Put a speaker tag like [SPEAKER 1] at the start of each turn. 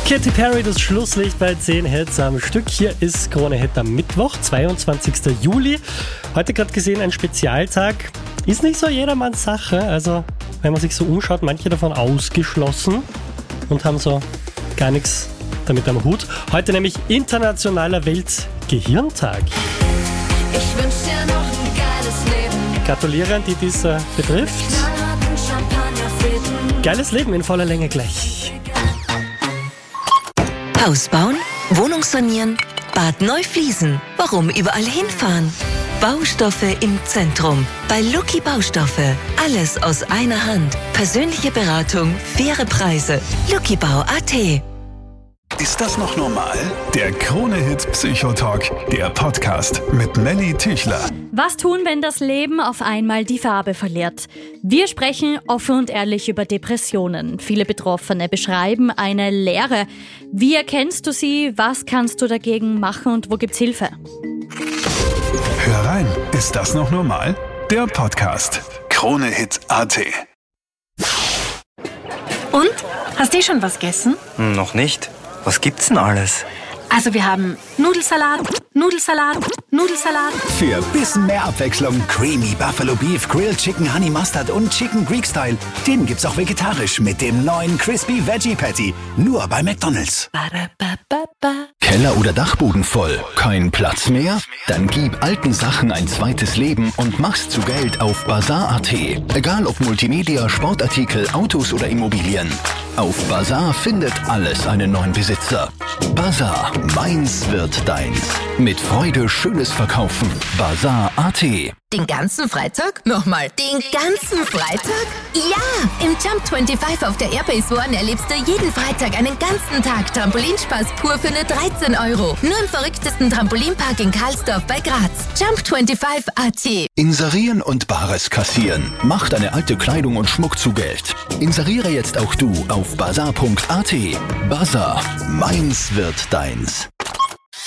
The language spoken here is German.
[SPEAKER 1] Katy Perry, das Schlusslicht bei 10 Hits am Stück. Hier ist Krone Hit am Mittwoch, 22. Juli. Heute gerade gesehen ein Spezialtag. Ist nicht so jedermanns Sache. Also, wenn man sich so umschaut, manche davon ausgeschlossen und haben so gar nichts damit am Hut. Heute nämlich Internationaler Weltgehirntag.
[SPEAKER 2] Ich wünsch dir noch ein geiles Leben.
[SPEAKER 1] Gratuliere an die dies betrifft. Geiles Leben in voller Länge gleich.
[SPEAKER 3] Haus bauen, Wohnung sanieren, Bad neu fließen. Warum überall hinfahren? Baustoffe im Zentrum. Bei Lucky Baustoffe. Alles aus einer Hand. Persönliche Beratung, faire Preise. luckybau.at.
[SPEAKER 4] Ist das noch normal? Der Krone-Hit Psychotalk, der Podcast mit Melly Tüchler.
[SPEAKER 5] Was tun, wenn das Leben auf einmal die Farbe verliert? Wir sprechen offen und ehrlich über Depressionen. Viele Betroffene beschreiben eine Leere. Wie erkennst du sie? Was kannst du dagegen machen und wo gibt's Hilfe?
[SPEAKER 4] Hör rein, ist das noch normal? Der Podcast. Krone-Hit.at.
[SPEAKER 6] Und? Hast du schon was gegessen?
[SPEAKER 7] Noch nicht. Was gibt's denn alles?
[SPEAKER 6] Also wir haben Nudelsalat,
[SPEAKER 8] Für ein bisschen mehr Abwechslung Creamy Buffalo Beef, Grilled Chicken Honey Mustard und Chicken Greek Style. Den gibt's auch vegetarisch mit dem neuen Crispy Veggie Patty. Nur bei McDonald's.
[SPEAKER 9] Keller oder Dachboden voll? Kein Platz mehr? Dann gib alten Sachen ein zweites Leben und mach's zu Geld auf Bazaar.at. Egal ob Multimedia, Sportartikel, Autos oder Immobilien. Auf Bazaar findet alles einen neuen Besitzer. Bazaar, meins wird deins. Mit Freude schönes Verkaufen. Bazaar.at.
[SPEAKER 3] Den ganzen Freitag? Nochmal, den ganzen Freitag? Ja! Im Jump 25 auf der Airbase One erlebst du jeden Freitag einen ganzen Tag Trampolinspaß pur für nur 13 €. Nur im verrücktesten Trampolinpark in Karlsdorf bei Graz. Jump 25.at.
[SPEAKER 9] Inserieren und Bares kassieren. Mach deine alte Kleidung und Schmuck zu Geld. Inseriere jetzt auch du auf bazaar.at. Bazaar, meins wird deins.